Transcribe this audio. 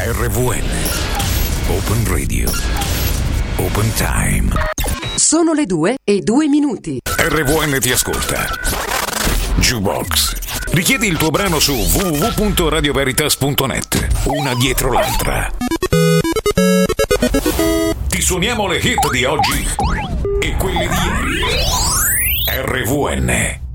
RVN Open Radio Open Time. Sono le 2:02. RVN ti ascolta. Jukebox. Richiedi il tuo brano su www.radioveritas.net. Una dietro l'altra. Ti suoniamo le hit di oggi e quelle di ieri. RVN